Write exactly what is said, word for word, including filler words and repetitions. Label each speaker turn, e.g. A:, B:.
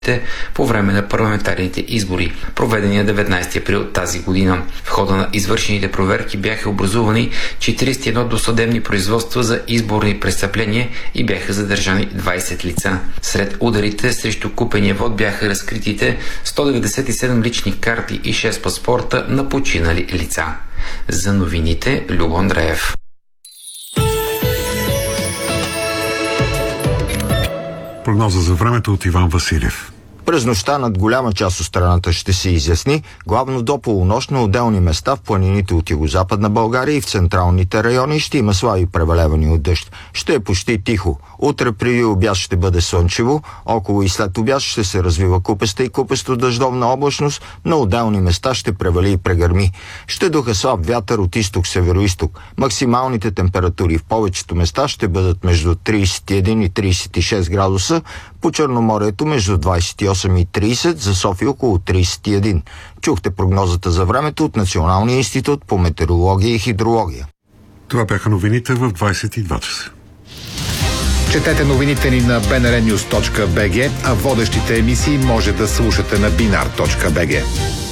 A: по време на парламентарните избори, проведени на деветнайсети април тази година. В хода на извършените проверки бяха образувани четирийсет и едно досъдебни производства за изборни престъпления и бяха задържани двайсет лица. Сред ударите срещу купения вод бяха разкритите сто деветдесет и седем лични карти и шест паспорта на починали лица. За новините Любо Андреев.
B: Прогноза за времето от Иван Василев.
C: През нощта над голяма част от страната ще се изясни, главно до полунощ на отделни места в планините от югозападна България и в централните райони ще има слаби превалявани от дъжд. Ще е почти тихо. Утре преди обяд ще бъде слънчево, около и след обяд ще се развива купеста и купесто дъждовна облачност, на отделни места ще превали и прегърми. Ще духа слаб вятър от изток-североизток. Максималните температури в повечето места ще бъдат между трийсет и един и трийсет и шест градуса, по Черноморието между двайсет и осем и трийсет, за София около трийсет и един. Чухте прогнозата за времето от Националния институт по метеорология и хидрология.
B: Това бяха новините в двайсет и два часа.
D: Четете новините ни на би ен ар нюз точка би джи, а водещите емисии може да слушате на бинар точка би джи.